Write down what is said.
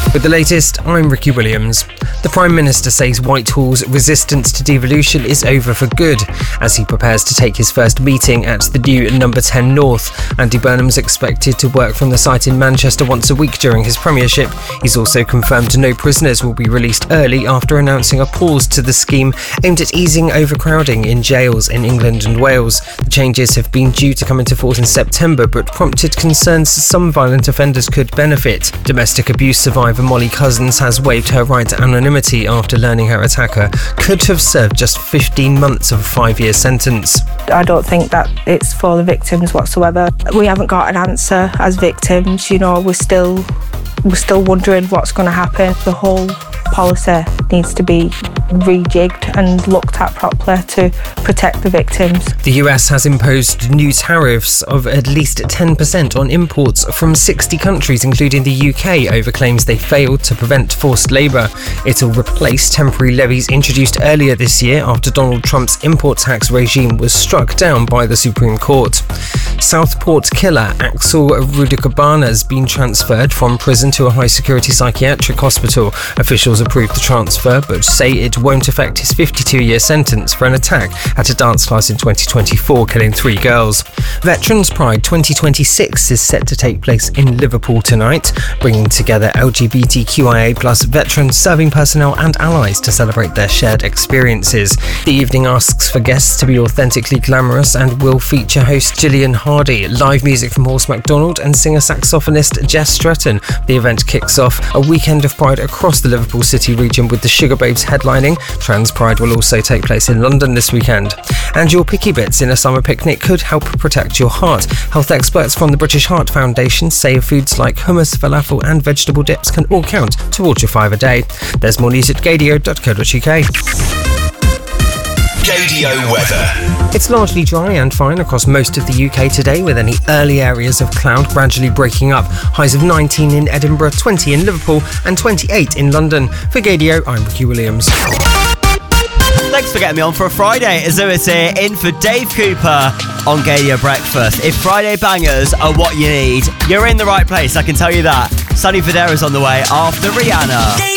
With the latest, I'm Ricky Williams. The Prime Minister says Whitehall's resistance to devolution is over for good as he prepares to take his first meeting at the new No. 10 North. Andy Burnham's expected to work from the site in Manchester once a week during his premiership. He's also confirmed no prisoners will be released early after announcing a pause to the scheme aimed at easing overcrowding in jails in England and Wales. The changes have been due to come into force in September but prompted concerns some violent offenders could benefit. Domestic abuse survivor Molly Cousins has waived her right to anonymity after learning her attacker could have served just 15 months of a 5-year sentence. I don't think that it's for the victims whatsoever. We haven't got an answer as victims, we're still wondering what's going to happen. The whole policy needs to be rejigged and looked at properly to protect the victims. The US has imposed new tariffs of at least 10% on imports from 60 countries, including the UK, over claims they failed to prevent forced labour. It'll replace temporary levies introduced earlier this year after Donald Trump's import tax regime was struck down by the Supreme Court. Southport killer Axel Rudikabana has been transferred from prison to a high-security psychiatric hospital. Officials approved the transfer but say it won't affect his 52-year sentence for an attack at a dance class in 2024, killing 3 girls. Veterans Pride 2026 is set to take place in Liverpool tonight, bringing together LGBTQIA+ veterans, serving personnel and allies to celebrate their shared experiences. The evening asks for guests to be authentically glamorous and will feature host Gillian Hardy, live music from Horse MacDonald and singer-saxophonist Jess Stretton. The event kicks off a weekend of Pride across the Liverpool City region with the Sugarbabes headlining. Trans Pride will also take place in London this weekend. And your picky bits in a summer picnic could help protect your heart. Health experts from the British Heart Foundation say foods like hummus, falafel and vegetable dips can all count towards your 5 a day. There's more news at gadio.co.uk. Gadio weather. It's largely dry and fine across most of the UK today, with any early areas of cloud gradually breaking up. Highs of 19 in Edinburgh, 20 in Liverpool and 28 in London. For Gadio, I'm Ricky Williams. Thanks for getting me on for a Friday. Azuis here, in for Dave Cooper on Gadio Breakfast. If Friday bangers are what you need, you're in the right place, I can tell you that. Sunny Fodera's on the way after Rihanna.